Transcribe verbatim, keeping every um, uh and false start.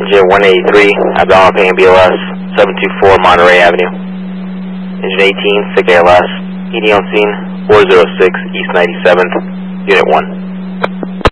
engine one eighty-three, abdominal pain B L S, seven two four Monterey Avenue. Engine eighteen, sick A L S, E D on scene, four oh six East ninety-seventh, Unit one.